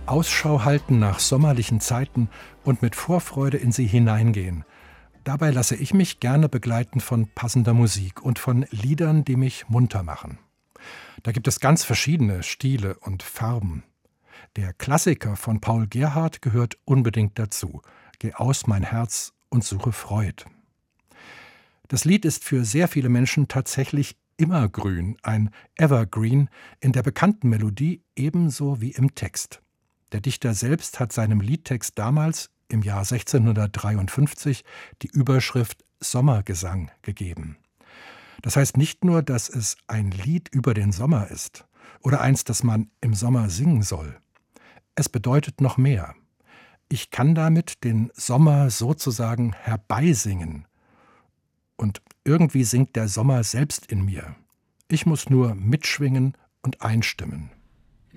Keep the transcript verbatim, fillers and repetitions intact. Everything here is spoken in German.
Ausschau halten nach sommerlichen Zeiten und mit Vorfreude in sie hineingehen. Dabei lasse ich mich gerne begleiten von passender Musik und von Liedern, die mich munter machen. Da gibt es ganz verschiedene Stile und Farben. Der Klassiker von Paul Gerhardt gehört unbedingt dazu. Geh aus, mein Herz, und suche Freud. Das Lied ist für sehr viele Menschen tatsächlich immergrün, ein Evergreen in der bekannten Melodie ebenso wie im Text. Der Dichter selbst hat seinem Liedtext damals, im Jahr sechzehnhundertdreiundfünfzig, die Überschrift Sommergesang gegeben. Das heißt nicht nur, dass es ein Lied über den Sommer ist oder eins, das man im Sommer singen soll. Es bedeutet noch mehr. Ich kann damit den Sommer sozusagen herbeisingen. Und irgendwie singt der Sommer selbst in mir. Ich muss nur mitschwingen und einstimmen.